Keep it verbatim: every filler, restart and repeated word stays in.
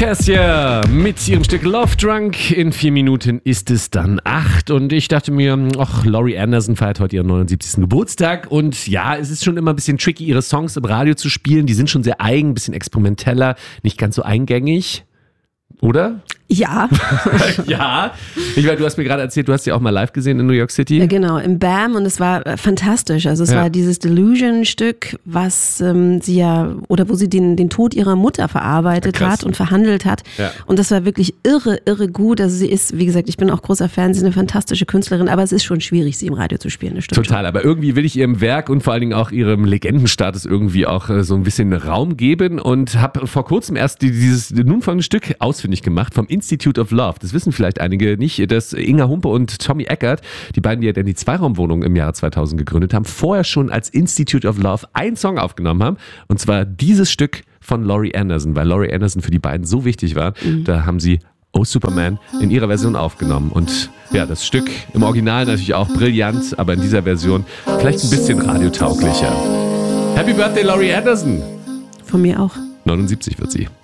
Cassia mit ihrem Stück Love Drunk. In vier Minuten ist es dann acht und ich dachte mir, ach, Laurie Anderson feiert heute ihren neunundsiebzigsten Geburtstag und ja, es ist schon immer ein bisschen tricky, ihre Songs im Radio zu spielen. Die sind schon sehr eigen, ein bisschen experimenteller, nicht ganz so eingängig, oder? Ja. Ja. Ich meine, du hast mir gerade erzählt, du hast sie auch mal live gesehen in New York City. Ja, genau, im B A M und es war äh, fantastisch. Also es Ja. war dieses Delusion-Stück, was ähm, sie ja, oder wo sie den, den Tod ihrer Mutter verarbeitet Ja, hat und verhandelt hat. Ja. Und das war wirklich irre, irre gut. Also sie ist, wie gesagt, ich bin auch großer Fan, sie ist eine fantastische Künstlerin, aber es ist schon schwierig, sie im Radio zu spielen. Das stimmt Total, aber irgendwie will ich ihrem Werk und vor allen Dingen auch ihrem Legendenstatus irgendwie auch äh, so ein bisschen Raum geben und habe vor kurzem erst die, dieses nun folgende Stück ausfindig gemacht vom Institute of Love. Das wissen vielleicht einige nicht, dass Inga Humpe und Tommy Eckert, die beiden, die ja dann die Zweiraumwohnung im Jahre zweitausend gegründet haben, vorher schon als Institute of Love einen Song aufgenommen haben und zwar dieses Stück von Laurie Anderson, weil Laurie Anderson für die beiden so wichtig war. Mhm. Da haben sie Oh Superman in ihrer Version aufgenommen und ja, das Stück im Original natürlich auch brillant, aber in dieser Version vielleicht ein bisschen radiotauglicher. Happy Birthday Laurie Anderson! Von mir auch. neunundsiebzig wird sie.